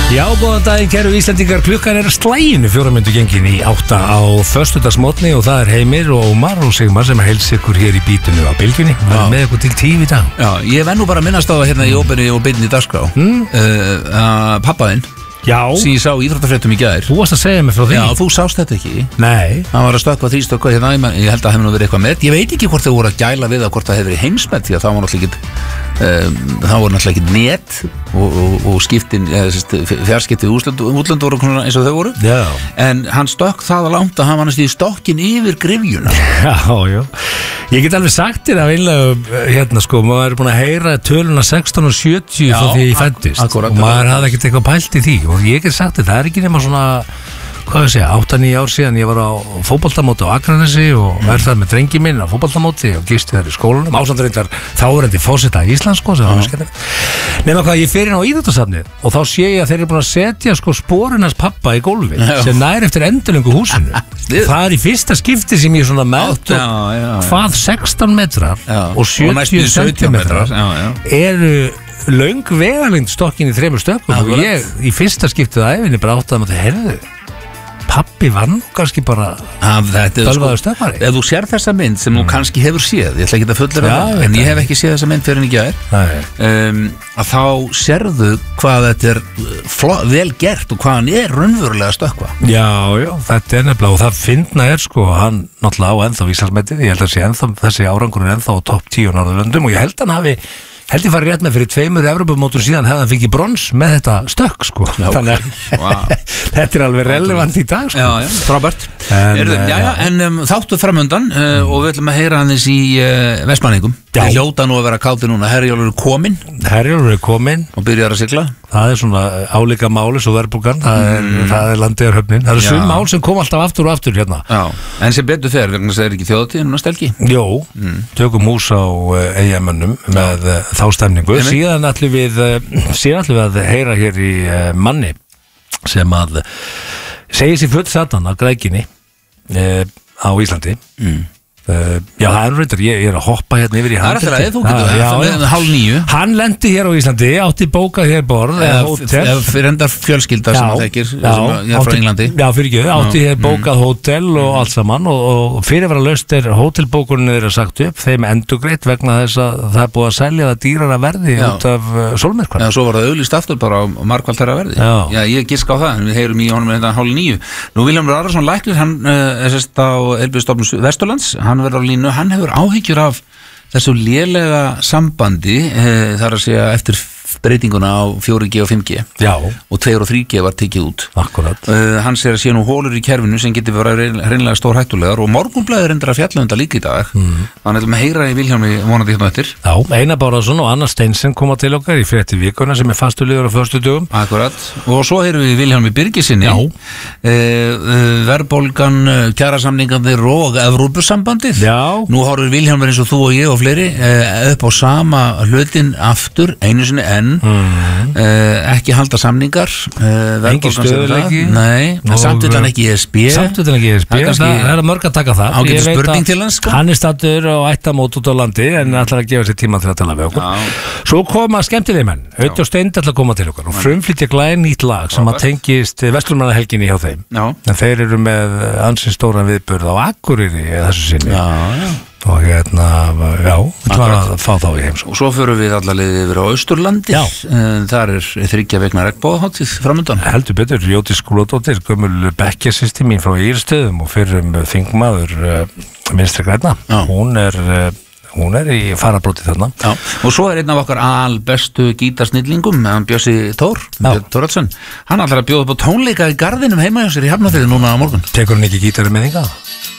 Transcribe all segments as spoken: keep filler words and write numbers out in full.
Já, góðan daginn, kæru Íslendingar, klukkan er slæginu fjóra myndu gengin í átta á föstudagsmorgni og það er Heimir og Ómar og Sigmar sem heils ykkur hér í bítinu á bylgjunni. Við erum með ykkur til tíu í dag. Já, ég venn nú bara að minnast á það hérna í óbyrni og byrni í dagskrá. Mm. Uh, uh, Pappaðinn, Já, sem ég sá í íþróttafréttum í gær. þú varst að segja mig frá því. Já, þú sást þetta ekki. Nei. Hann var að stökkva þrístökkva hérna, ég man- ég held að hefði nú verið eitthvað með. Ég veit ekki hvort þau voru að gæla við það, hvort það hefði verið heimsmet, því að það var náttúrulega ekki, um, það voru náttúrulega ekki net og, og, og skiptin, fjarskipti útlönd voru svona eins og þau voru. Já. En hann stökk það að langt að hann var næst í stokkin yfir gryfjuna. Já, já. Ég get alveg sagt þér af einlega, hérna sko, maður er búin að heyra töluna sextán og sjötíu frá því ég fæddist akkúrat, og maður hafði ekkert eitthvað pælt í því og ég get sagt þér, það er ekki nema svona, hvað ég segja, átta níu ár síðan ég var á fótboltamóti á Akranesi og verð þar með drengi minn á fótboltamóti og gisti þar í skólanum, ásamt reyndar þáverandi fórseta Íslands sko, sem var mjög skemmtilegt. Nema hvað, ég fer inn á íþróttasafnið og þá sé ég að þeir eru búin að setja sko sporinans pappa í gólfi sem nær eftir endurlöngu húsinu. Það er í fyrsta skipti sem ég svona meðt Já, já, já. hvað sextán metrar Já. og sjötíu næstum sentimetrar já, já. eru löng vegalengd stokkin í þremur stökkum og Akkurat. ég í fyrsta skiptið að æfinni bara áttaði að maður, herðu, pappi var nú kannski bara Ah, þetta er bölvaður stökkvari. ef þú sér þessa mynd sem þú kannski hefur séð, ég ætla ekki að fullera Já, það, ég en veit ég það. hef ekki séð þessa mynd fyrir en ekki að Nei. um, að þá sérðu hvað þetta er fló, vel gert og hvað hann er raunverulega að stökkva. Já, já, þetta er nefnilega og það fyndna er sko, hann náttúrulega á ennþá Íslandsmetið, ég held að sé ennþá, þessi árangur er ennþá á topp tíu Norðurlöndum og ég held hann hafi held ég farið rétt með fyrir tveimur Evrópumótum síðan hefði hann fikið brons með þetta stökk sko. Já, Þannig að Vá. þetta er alveg relevant í dag sko. Já, já, frábært. En, Erðu, já, já, en um, þáttu framöndan uh, og við ætlum að heyra hann í uh, Vestmanningum. Já. Við hljóta nú að vera kátir núna, Herjólfur er kominn Herjólfur er kominn, og byrjar að sigla. það er svona álíka máli svo verðbólgan, það er, mm. það er landegarhöfnin, það eru Já. sum mál sem kom alltaf aftur og aftur hérna. Já, en sem betur fer, vegna þess að það er ekki þjóðatíð núna stelgi. Jó, tökum hús á uh, eigamönnum með uh, þá stemningu. Einmitt. Síðan ætlum við uh, síðan ætlum við að heyra hér í uh, manni sem að segir sér full satan af grækinni uh, á Íslandi. Mm. Uh, já, það er reyndar, ég, ég er að hoppa hérna yfir í Það er alltaf að þú getur Já, það, já, það já. með hálf níu. Hann lendi hér á Íslandi, átti bókað hér borð eða hótel. Eða fyrir endar fjölskylda sem það þekkir, sem að ég er frá átti- Englandi. Já, fyrir ekki, átti hér bókað hótel og allt saman og, og fyrirvara laust er hótelbókunin þeirra sagt upp, þeim endurgreitt vegna þess að það er búið að selja það dýrara verði Já. út af uh, sólmyrkvann. Eða svo var það auglýst aftur bara á margfald þeirra verði. Já. ég giska á það, en við heyrum í honum hérna hálf níu. Nú Vilhjálmur Arason læknir, hann uh, er sérst á Heilbrigðisstofnun Vesturlands, hann verður á línu, hann hefur áhyggjur af þessu lélega sambandi, uh, þar að segja eftir breytinguna á fjóra G og fimm G Já, og tvö og þrjú G var tekið út. akkurat. Uh, hann sér að sé nú hólur í kerfinu sem getur verið hreinlega stór hættulegar og Morgunblaðið reyndar að fjalla um þetta líka í dag. Mm. Þannig að heyra í Vilhjálmi vonandi hérna eftir. Já, Einar Bárðarson og Anna Steinsen koma til okkar í frétti vikuna sem er fastu liður á föstu dögum. Akkurat, og svo heyrum við Vilhjálmi Birgisinni. Já. uh, uh, Verðbólgan, uh, kjarasamningarnir og Evrópusambandið. Já. Nú horfir Vilhjálmur eins og þú og ég og fleiri uh, upp á sama hlutin aftur einu sinni enn. Mm. uh, ekki halda samningar, uh, Engin stöðugleiki. Nei, en Og, samt utan ekki E S B. Samt utan ekki E S B, Það er kannski- það er að mörg að taka það. Ágætis Ég veit spurning að til hans, sko. Hann er stattur og ættamót út á landi en ætlar að gefa sér tíma til að tala við okkur. Já. Svo koma skemmtileg menn, Ödd og Steind ætla að koma til okkar og frumflytja glæn nýtt lag sem að tengist Vesturmannahelginni hjá þeim. Já. En þeir eru með ansinn stóran viðburð á Akureyri eða þessu sinni. Já, já. Og hérna, já, við ætlum að fá þá í heimsókn. Og svo förum við allavega yfir á Austurlandi. Já. Uh, þar er þriggja vegna regnbogahátíð framöndan. Heldur betur, Jóti Skúladóttir, gömul bekkjarsystir mín frá Írstöðum og fyrrum þingmaður uh, Vinstri grænna. Já. Hún er, uh, hún er í farabróti þarna. Já. Og svo er einn af okkar albestu gítarsnillingum, hann Bjössi Tór, Björn Þórhallsson. Hann ætlar að bjóða upp á tónleika í garðinum heima hjá sér í Hafnarfirði núna á morgun. Tekur hann ekki gítari með þingar?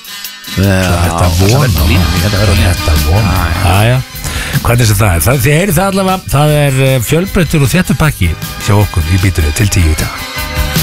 Þetta vona Þetta verður á línu. Þetta vona Æja, hvernig sem það er það, Þið heyrið það allavega, það er fjölbreyttur og þéttur pakki hjá okkur í bítunni til tíu í dag.